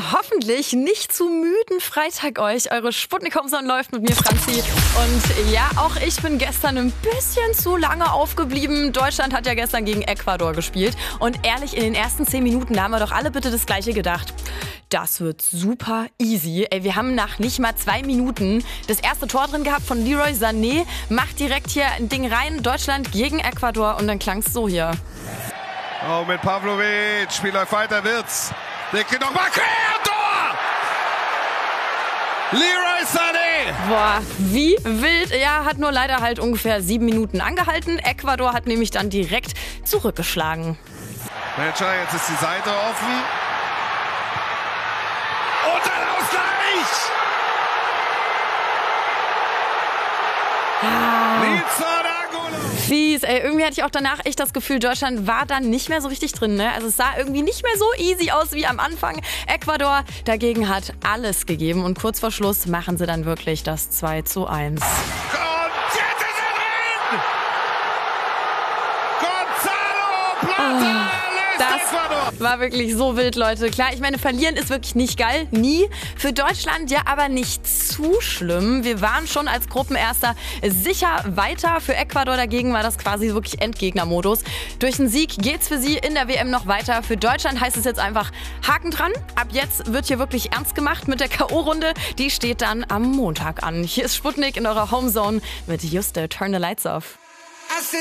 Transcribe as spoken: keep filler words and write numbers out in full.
hoffentlich nicht zu müden Freitag euch. Eure Sputnik-Homezone läuft mit mir, Franzi. Und ja, auch ich bin gestern ein bisschen zu lange aufgeblieben. Deutschland hat ja gestern gegen Ecuador gespielt. Und ehrlich, in den ersten zehn Minuten, da haben wir doch alle bitte das Gleiche gedacht. Das wird super easy. Ey, wir haben nach nicht mal zwei Minuten das erste Tor drin gehabt von Leroy Sané. Macht direkt hier ein Ding rein. Deutschland gegen Ecuador. Und dann klang es so hier. Oh, mit Pavlovic. Spiel läuft weiter, Wirtz. Decke nochmal quer, Tor! Leroy Sané! Boah, wie wild. Ja, hat nur leider halt ungefähr sieben Minuten angehalten. Ecuador hat nämlich dann direkt zurückgeschlagen. Manager, jetzt ist die Seite offen. Und ein Ausgleich! Ah. Nilsson Angulo! Fies, ey. Irgendwie hatte ich auch danach echt das Gefühl, Deutschland war dann nicht mehr so richtig drin, ne? Also es sah irgendwie nicht mehr so easy aus wie am Anfang. Ecuador dagegen hat alles gegeben und kurz vor Schluss machen sie dann wirklich das zwei zu eins. Und jetzt ist er drin! Gonzalo Plata! Oh. Das war wirklich so wild, Leute. Klar, ich meine, verlieren ist wirklich nicht geil, nie. Für Deutschland ja aber nicht zu schlimm. Wir waren schon als Gruppenerster sicher weiter. Für Ecuador dagegen war das quasi wirklich Endgegnermodus. Durch den Sieg geht's für sie in der W M noch weiter. Für Deutschland heißt es jetzt einfach Haken dran. Ab jetzt wird hier wirklich ernst gemacht mit der K O-Runde. Die steht dann am Montag an. Hier ist Sputnik in eurer Homezone mit Juste Turn the Lights Off.